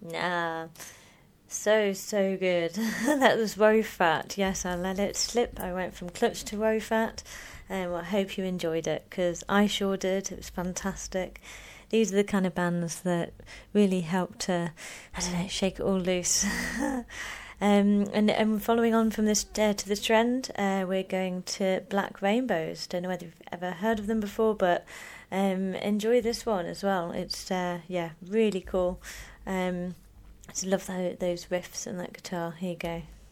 Ah, so good. That was Woe Fat. Yes, I let it slip. I went from Clutch to Woe Fat. I hope you enjoyed it because I sure did. It was fantastic. These are the kind of bands that really help to, I don't know, shake it all loose. And following on from this to this trend, we're going to Black Rainbows. Don't know whether you've ever heard of them before, but enjoy this one as well. It's really cool. I just love those riffs and that guitar. Here you go.